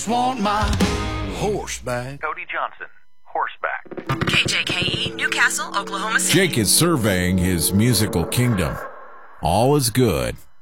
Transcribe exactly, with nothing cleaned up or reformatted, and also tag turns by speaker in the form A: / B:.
A: just want my horseback.
B: Cody Johnson, horseback.
C: K J K E, Newcastle, Oklahoma City.
D: Jake is surveying his musical kingdom. All is good.